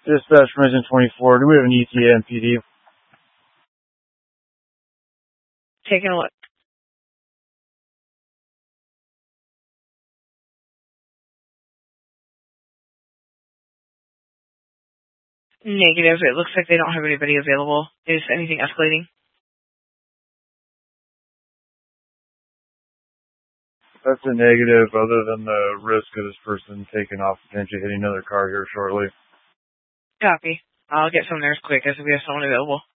Dispatch from Engine 24. Do we have an ETA and PD? Taking a look. Negative. It looks like they don't have anybody available. Is anything escalating? That's a negative, other than the risk of this person taking off, potentially hitting another car here shortly. Copy. I'll get someone there as quick as we have someone available.